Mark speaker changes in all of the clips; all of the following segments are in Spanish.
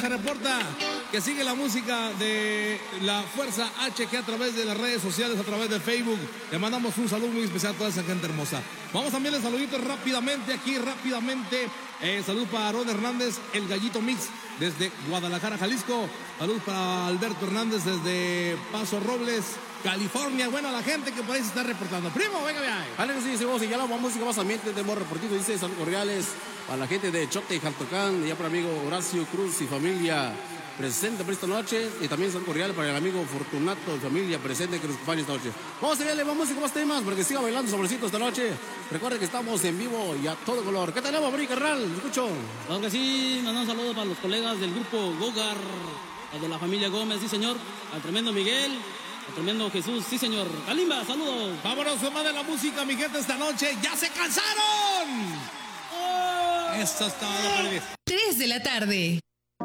Speaker 1: reporta que sigue la música de la Fuerza H, que a través de las redes sociales, a través de Facebook, le mandamos un saludo muy especial a toda esa gente hermosa. Vamos también a saluditos rápidamente. Salud para Aarón Hernández, el Gallito Mix, desde Guadalajara, Jalisco. Salud para Alberto Hernández desde Paso Robles, California. Bueno, la gente que por ahí se está reportando. Primo, venga, venga.
Speaker 2: Vale, que sí, vos, y ya la música más ambiente tenemos reportito, dice saludos cordiales a la gente de Chote y Jaltocán, ya para el amigo Horacio Cruz y familia presente por esta noche, y también saludos cordiales para el amigo Fortunato y familia presente que nos acompaña esta noche. Vamos a verle más música, más temas, para que siga bailando sobrecito esta noche. Recuerden que estamos en vivo y a todo color. ¿Qué tenemos, Bri, carnal? Escucho.
Speaker 3: Claro que sí, mandamos un saludo para los colegas del grupo Gogar, de la familia Gómez, sí señor, al tremendo Miguel, al tremendo Jesús, sí señor. Kalimba, saludos.
Speaker 1: Vámonos, más de la música, mi gente, esta noche. ¡Ya se cansaron! ¡Oh! Eso es todo,
Speaker 4: 3 de la tarde.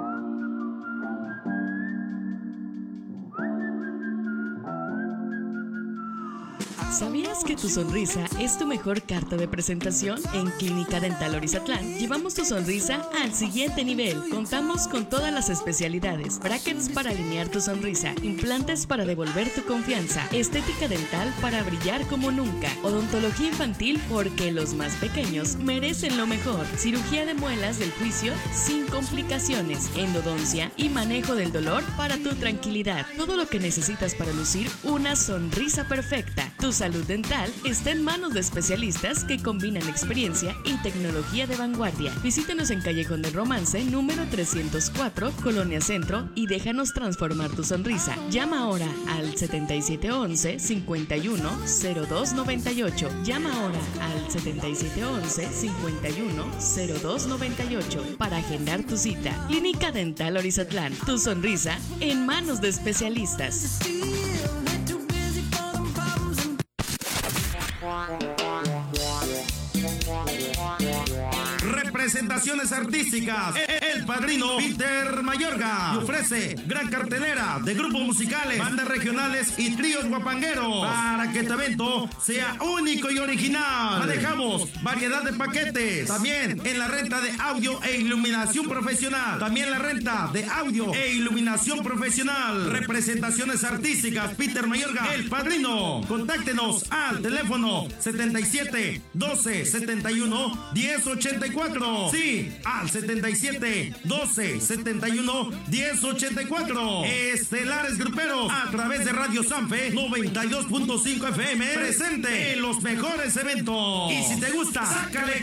Speaker 4: ¿Sabías que tu sonrisa es tu mejor carta de presentación? En Clínica Dental Orizatlán llevamos tu sonrisa al siguiente nivel. Contamos con todas las especialidades: brackets para alinear tu sonrisa, implantes para devolver tu confianza, estética dental para brillar como nunca, odontología infantil porque los más pequeños merecen lo mejor, cirugía de muelas del juicio sin complicaciones, endodoncia y manejo del dolor para tu tranquilidad. Todo lo que necesitas para lucir una sonrisa perfecta. Tu salud dental está en manos de especialistas que combinan experiencia y tecnología de vanguardia. Visítanos en Callejón del Romance, número 304, Colonia Centro, y déjanos transformar tu sonrisa. Llama ahora al 7711-510298. Llama ahora al 7711-510298 para agendar tu cita. Clínica Dental Orizatlán, tu sonrisa en manos de especialistas.
Speaker 5: Presentaciones artísticas, el padrino Peter Mayorga, y ofrece gran cartelera de grupos musicales, bandas regionales y tríos guapangueros para que tu evento sea único y original. Manejamos variedad de paquetes, también en la renta de audio e iluminación profesional, Representaciones artísticas Peter Mayorga, el padrino. Contáctenos al teléfono 77 12 71 10 84. Sí, al 77 12 71 10 84. Estelares Gruperos, a través de Radio Sanfe 92.5 FM, presente en los mejores eventos. Y si te gusta, sácale